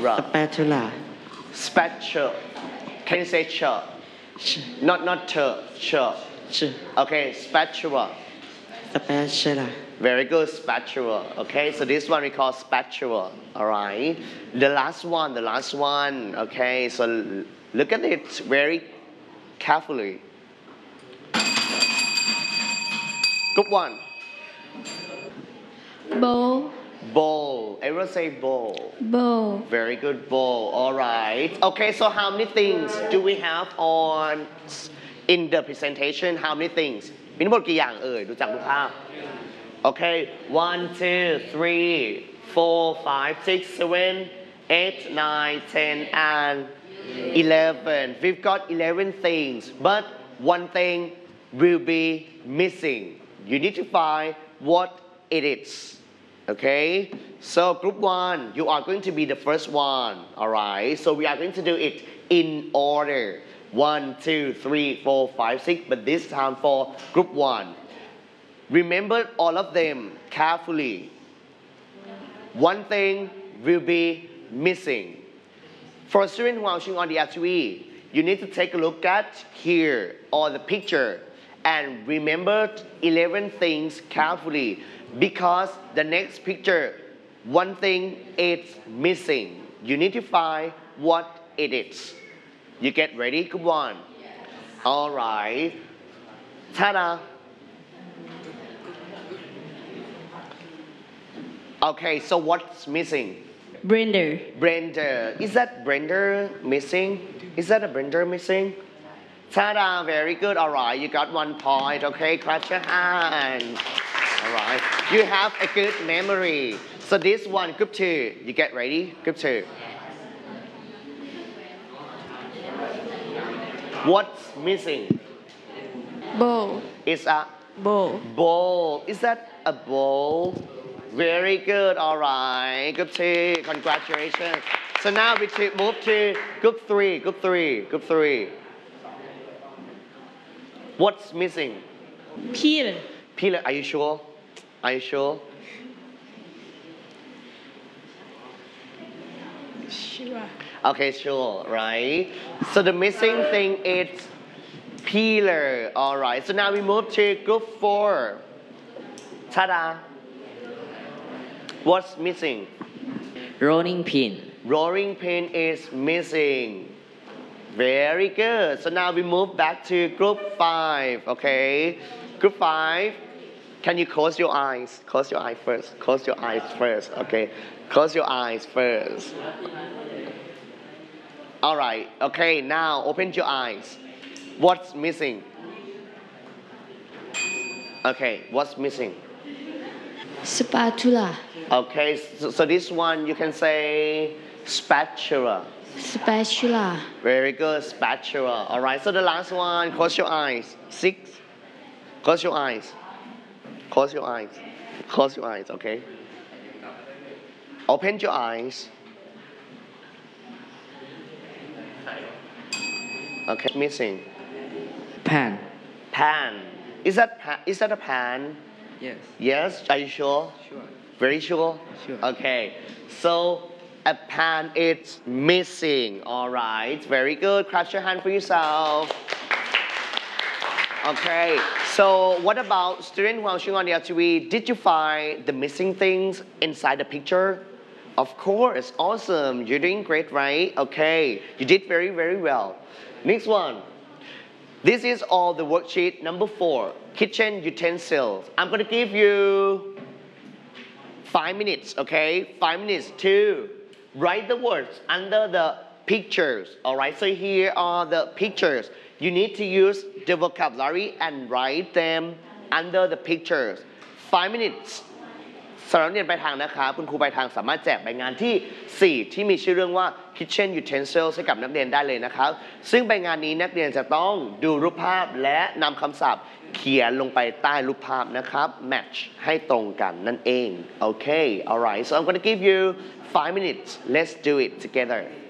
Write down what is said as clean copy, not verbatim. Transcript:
spatula spatula spatula can you say cha not cha okay spatula spatula very good spatula okay so this one we call spatula all right the last one okay so look at it very carefully good one bowl everyone say bowl very good bowl all right okay so how many things do we have on in the presentation how many things มีทั้งหมดกี่อย่างดูจากรูปภาพ okay 1 2 3 4 5 6 7 8 9 10 and 11 we've got 11 things but one thing will be missing you need to find what it is okay so group 1 you are going to be the first one alright so we are going to do it in order 1 2 3 4 5 6 but this time for group 1 remember all of them carefully one thing will be missing for students who are watching on the activity you need to take a look at here or the picture and remember 11 things carefully because the next picture one thing is missing you need to find what it is you get ready good one all right ta-da okay so what's missing blender is that blender missing is that a blender missing ta-da very good all right you got 1 point okay clap your hands all right you have a good memory so this one group 2 you get ready group 2 what's missing bowl is a bowl is that a bowl very good all right group 2 congratulations so now we move to group 3 what's missing peeler are you sure sure okay sure right so the missing thing is peeler all right so now we move to group 4 ta-da what's missing rolling pin is missing very good so now we move back to group 5 okay group 5 can you close your eyes first okay close your eyes first all right okay now open your eyes what's missing okay what's missing spatula okay so this one you can say spatula very good spatula all right so the last one close your eyes 6 close your eyes okay open your eyes okay missing pan is that a pan yes are you sure very sure okay so a pan is missing all right very good clap your hand for yourself okay so what about students who are watching on the TV did you find the missing things inside the picture of course awesome you're doing great right okay you did very very well next one this is all the worksheet number 4 kitchen utensils I'm going to give you 5 minutes okay 5 minutes to write the words under the pictures all right so here are the pictures you need to use the vocabulary and write them under the pictures 5 minutes สำหรับนักเรียนปลายทางนะครับคุณครูปลายทางสามารถแจกใบงานที่ 4 ที่มีชื่อเรื่องว่า Kitchen Utensils ให้กับนักเรียนได้เลยนะครับซึ่งใบงานนี้นักเรียนจะต้องดูรูปภาพและนำคำศัพท์เขียนลงไปใต้รูปภาพนะครับ match ให้ตรงกันนั่นเอง okay alright so I'm gonna give you 5 minutes let's do it together